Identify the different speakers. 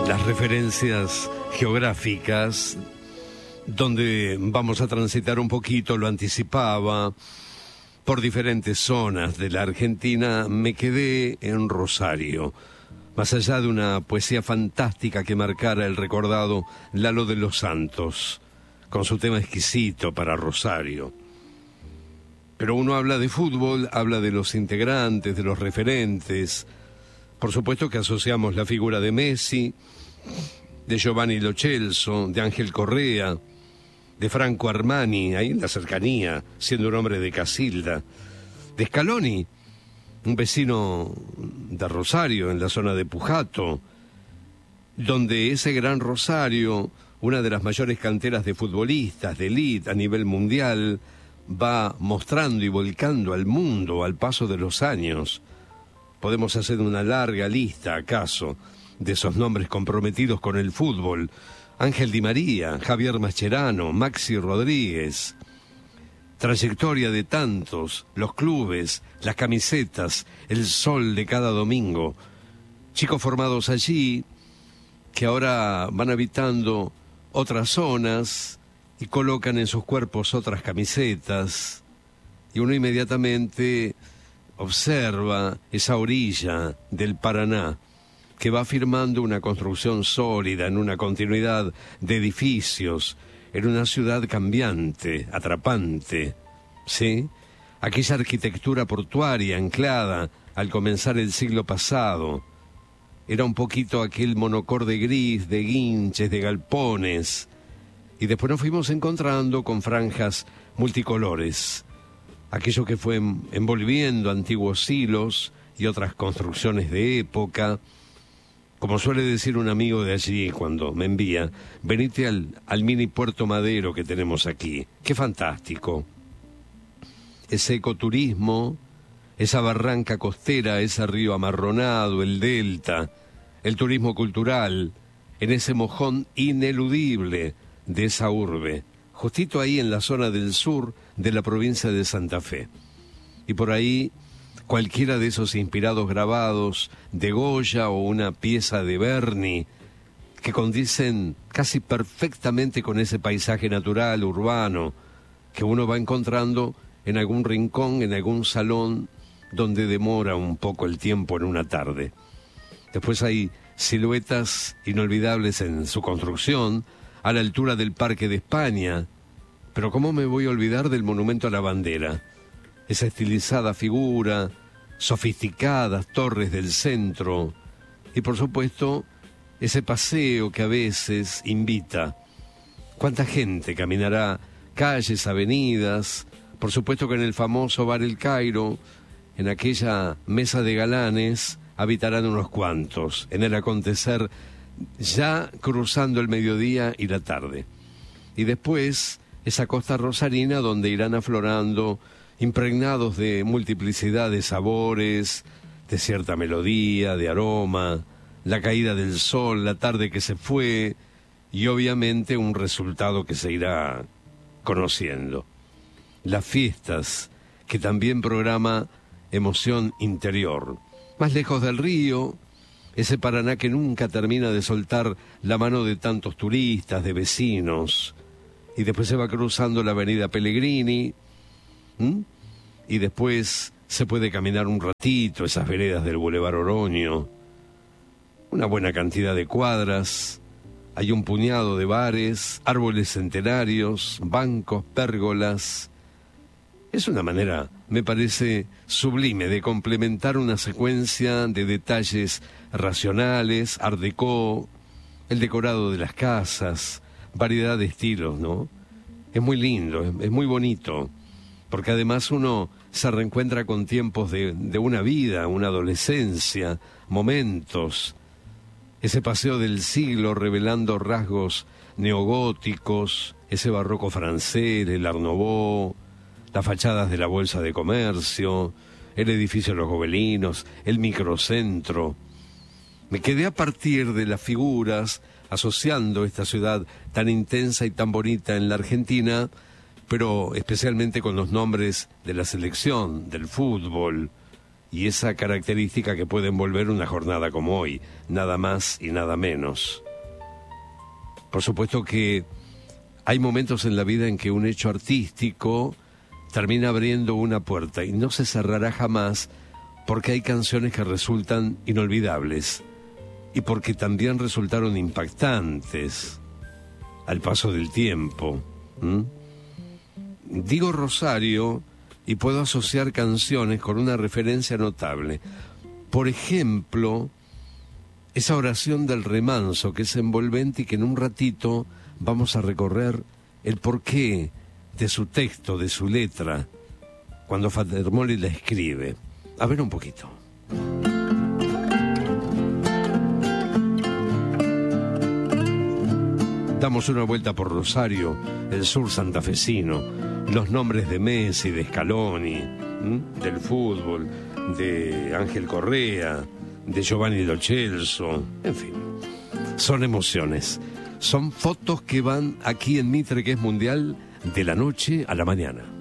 Speaker 1: las referencias geográficas, donde vamos a transitar un poquito, lo anticipaba, por diferentes zonas de la Argentina. Me quedé en Rosario, más allá de una poesía fantástica que marcara el recordado Lalo de los Santos, con su tema exquisito para Rosario. Pero uno habla de fútbol, habla de los integrantes, de los referentes. Por supuesto que asociamos la figura de Messi, de Giovanni Lo Celso, de Ángel Correa, de Franco Armani, ahí en la cercanía, siendo un hombre de Casilda, de Scaloni, un vecino de Rosario, en la zona de Pujato, donde ese gran Rosario, una de las mayores canteras de futbolistas de élite a nivel mundial, va mostrando y volcando al mundo al paso de los años. Podemos hacer una larga lista, acaso, de esos nombres comprometidos con el fútbol. Ángel Di María, Javier Mascherano, Maxi Rodríguez. Trayectoria de tantos, los clubes, las camisetas, el sol de cada domingo. Chicos formados allí, que ahora van habitando otras zonas y colocan en sus cuerpos otras camisetas. Y uno inmediatamente observa esa orilla del Paraná, que va firmando una construcción sólida en una continuidad de edificios, en una ciudad cambiante, atrapante, ¿sí? Aquella arquitectura portuaria anclada al comenzar el siglo pasado. Era un poquito aquel monocorde gris de guinches, de galpones, y después nos fuimos encontrando con franjas multicolores, aquello que fue envolviendo antiguos silos y otras construcciones de época. Como suele decir un amigo de allí cuando me envía, venite al mini Puerto Madero que tenemos aquí. ¡Qué fantástico! Ese ecoturismo, esa barranca costera, ese río amarronado, el delta, el turismo cultural, en ese mojón ineludible de esa urbe, justito ahí en la zona del sur de la provincia de Santa Fe. Y por ahí cualquiera de esos inspirados grabados de Goya o una pieza de Berni que condicen casi perfectamente con ese paisaje natural, urbano, que uno va encontrando en algún rincón, en algún salón donde demora un poco el tiempo en una tarde. Después hay siluetas inolvidables en su construcción, a la altura del Parque de España. Pero ¿cómo me voy a olvidar del Monumento a la Bandera? Esa estilizada figura, sofisticadas torres del centro y por supuesto ese paseo que a veces invita. ¿Cuánta gente caminará calles, avenidas? Por supuesto que en el famoso Bar El Cairo, en aquella mesa de galanes, habitarán unos cuantos, en el acontecer ya cruzando el mediodía y la tarde. Y después esa costa rosarina donde irán aflorando, impregnados de multiplicidad de sabores, de cierta melodía, de aroma, la caída del sol, la tarde que se fue, y obviamente un resultado que se irá conociendo. Las fiestas, que también programa emoción interior. Más lejos del río, ese Paraná que nunca termina de soltar la mano de tantos turistas, de vecinos, y después se va cruzando la avenida Pellegrini, y después se puede caminar un ratito esas veredas del Boulevard Oroño, una buena cantidad de cuadras, hay un puñado de bares, árboles centenarios, bancos, pérgolas. Es una manera, me parece, sublime de complementar una secuencia de detalles racionales, art déco, el decorado de las casas, variedad de estilos, ¿no? Es muy lindo, es muy bonito, porque además uno se reencuentra con tiempos de una vida, una adolescencia, momentos, ese paseo del siglo revelando rasgos neogóticos, ese barroco francés, el Art Nouveau, las fachadas de la Bolsa de Comercio, el edificio de los Gobelinos, el microcentro. Me quedé a partir de las figuras, asociando esta ciudad tan intensa y tan bonita en la Argentina, pero especialmente con los nombres de la selección, del fútbol, y esa característica que puede envolver una jornada como hoy, nada más y nada menos. Por supuesto que hay momentos en la vida en que un hecho artístico termina abriendo una puerta y no se cerrará jamás, porque hay canciones que resultan inolvidables y porque también resultaron impactantes al paso del tiempo. Digo Rosario y puedo asociar canciones con una referencia notable. Por ejemplo, esa oración del remanso que es envolvente y que en un ratito vamos a recorrer el porqué de su texto, de su letra, cuando Fandermoli la escribe. A ver un poquito. Damos una vuelta por Rosario, el sur santafesino, los nombres de Messi, de Scaloni, del fútbol, de Ángel Correa, de Giovanni Lo Celso, en fin. Son emociones, son fotos que van aquí en Mitre, que es mundial, de la noche a la mañana.